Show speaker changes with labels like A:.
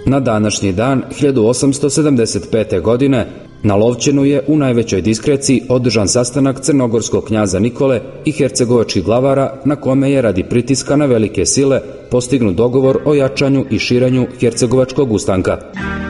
A: Na današnji dan 1875. godine na Lovćenu je u najvećoj diskreciji održan sastanak crnogorskog knjaza Nikole i hercegovačkih glavara, na kome je radi pritiska na velike sile postignut dogovor o jačanju i širenju hercegovačkog ustanka.